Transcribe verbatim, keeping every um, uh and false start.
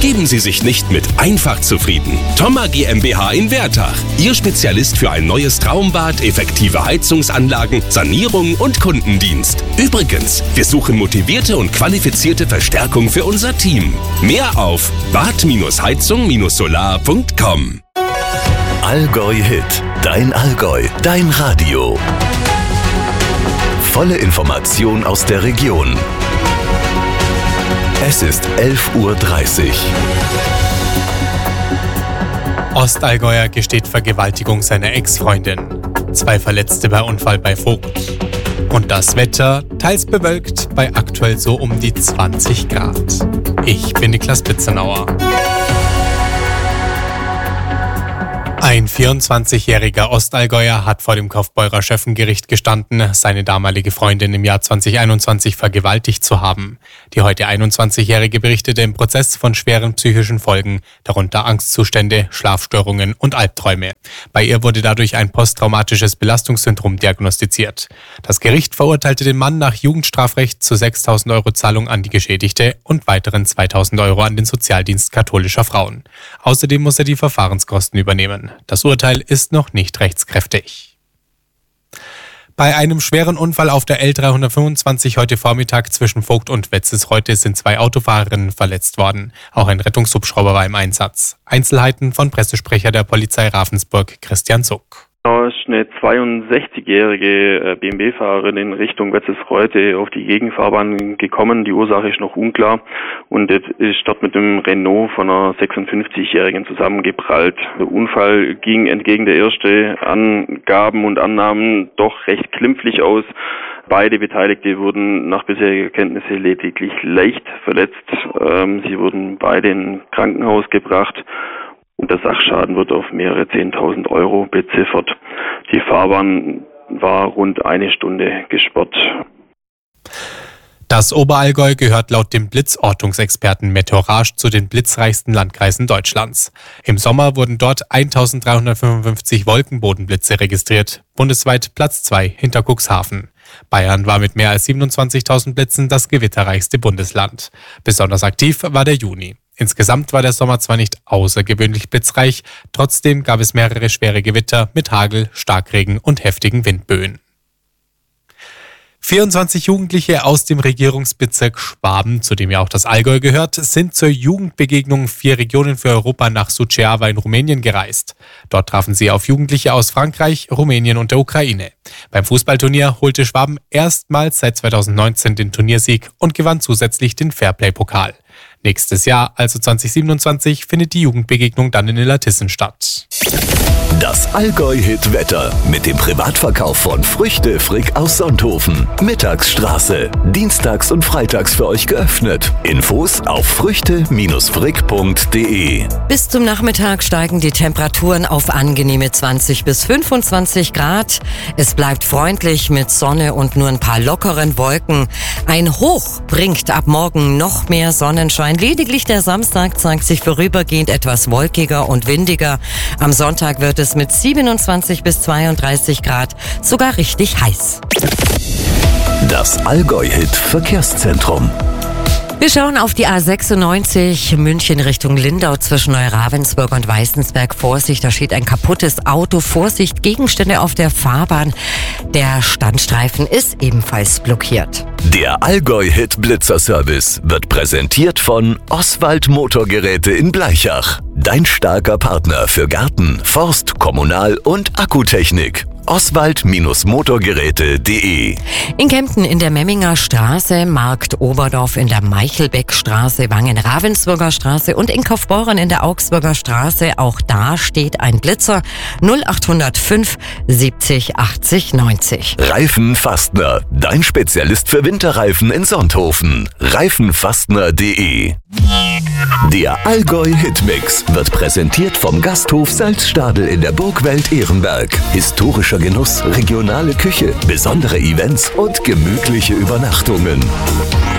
Geben Sie sich nicht mit einfach zufrieden. Thoma GmbH in Wertach. Ihr Spezialist für ein neues Traumbad, effektive Heizungsanlagen, Sanierung und Kundendienst. Übrigens, wir suchen motivierte und qualifizierte Verstärkung für unser Team. Mehr auf bad heizung solar punkt com. Allgäu Hit. Dein Allgäu. Dein Radio. Volle Information aus der Region. Es ist elf Uhr dreißig. Ostallgäuer gesteht Vergewaltigung seiner Ex-Freundin. Zwei Verletzte bei Unfall bei Vogt. Und das Wetter teils bewölkt bei aktuell so um die zwanzig Grad. Ich bin Niklas Pitzenauer. Ein vierundzwanzigjähriger Ostallgäuer hat vor dem Kaufbeurer Schöffengericht gestanden, seine damalige Freundin im Jahr zweitausendeinundzwanzig vergewaltigt zu haben. Die heute einundzwanzigjährige berichtete im Prozess von schweren psychischen Folgen, darunter Angstzustände, Schlafstörungen und Albträume. Bei ihr wurde dadurch ein posttraumatisches Belastungssyndrom diagnostiziert. Das Gericht verurteilte den Mann nach Jugendstrafrecht zu sechstausend Euro Zahlung an die Geschädigte und weiteren zweitausend Euro an den Sozialdienst katholischer Frauen. Außerdem muss er die Verfahrenskosten übernehmen. Das Urteil ist noch nicht rechtskräftig. Bei einem schweren Unfall auf der L dreihundertfünfundzwanzig heute Vormittag zwischen Vogt und Wetzelsreute sind zwei Autofahrerinnen verletzt worden. Auch ein Rettungshubschrauber war im Einsatz. Einzelheiten von Pressesprecher der Polizei Ravensburg, Christian Zuck. Da ist eine zweiundsechzigjährige B M W-Fahrerin in Richtung Wetzelsreute auf die Gegenfahrbahn gekommen. Die Ursache ist noch unklar und das ist dort mit dem Renault von einer sechsundfünfzigjährigen zusammengeprallt. Der Unfall ging entgegen der ersten Angaben und Annahmen doch recht glimpflich aus. Beide Beteiligte wurden nach bisheriger Kenntnisse lediglich leicht verletzt. Sie wurden beide in ein Krankenhaus gebracht. Und der Sachschaden wird auf mehrere zehntausend Euro beziffert. Die Fahrbahn war rund eine Stunde gesperrt. Das Oberallgäu gehört laut dem Blitzortungsexperten Meteorage zu den blitzreichsten Landkreisen Deutschlands. Im Sommer wurden dort eintausenddreihundertfünfundfünfzig Wolkenbodenblitze registriert, bundesweit Platz zwei hinter Cuxhaven. Bayern war mit mehr als siebenundzwanzigtausend Blitzen das gewitterreichste Bundesland. Besonders aktiv war der Juni. Insgesamt war der Sommer zwar nicht außergewöhnlich blitzreich, trotzdem gab es mehrere schwere Gewitter mit Hagel, Starkregen und heftigen Windböen. vierundzwanzig Jugendliche aus dem Regierungsbezirk Schwaben, zu dem ja auch das Allgäu gehört, sind zur Jugendbegegnung Vier Regionen für Europa nach Suceava in Rumänien gereist. Dort trafen sie auf Jugendliche aus Frankreich, Rumänien und der Ukraine. Beim Fußballturnier holte Schwaben erstmals seit zweitausendneunzehn den Turniersieg und gewann zusätzlich den Fairplay-Pokal. Nächstes Jahr, also zweitausendsiebenundzwanzig, findet die Jugendbegegnung dann in Illertissen statt. Das Allgäu-Hit-Wetter mit dem Privatverkauf von Früchte Frick aus Sonthofen. Mittagsstraße. Dienstags und freitags für euch geöffnet. Infos auf früchte Frick punkt de. Bis zum Nachmittag steigen die Temperaturen auf angenehme zwanzig bis fünfundzwanzig Grad. Es bleibt freundlich mit Sonne und nur ein paar lockeren Wolken. Ein Hoch bringt ab morgen noch mehr Sonnenschein. Lediglich der Samstag zeigt sich vorübergehend etwas wolkiger und windiger. Am Sonntag wird es mit siebenundzwanzig bis zweiunddreißig Grad sogar richtig heiß. Das Allgäu-Hit-Verkehrszentrum. Wir schauen auf die A sechsundneunzig München Richtung Lindau zwischen Neuravensburg und Weißensberg. Vorsicht, da steht ein kaputtes Auto. Vorsicht, Gegenstände auf der Fahrbahn. Der Standstreifen ist ebenfalls blockiert. Der Allgäu-Hit-Blitzer-Service wird präsentiert von Oswald Motorgeräte in Blaichach. Dein starker Partner für Garten, Forst, Kommunal- und Akkutechnik. oswald Motorgeräte punkt de. In Kempten in der Memminger Straße, Markt Oberdorf in der Meichelbeckstraße, Wangen-Ravensburger Straße und in Kaufbeuren in der Augsburger Straße. Auch da steht ein Blitzer. null acht null fünf siebzig achtzig neunzig. Reifenfastner, dein Spezialist für Winterreifen in Sonthofen. reifenfastner punkt de. Der Allgäu-Hitmix wird präsentiert vom Gasthof Salzstadel in der Burgwelt Ehrenberg. Historischer Genuss, regionale Küche, besondere Events und gemütliche Übernachtungen.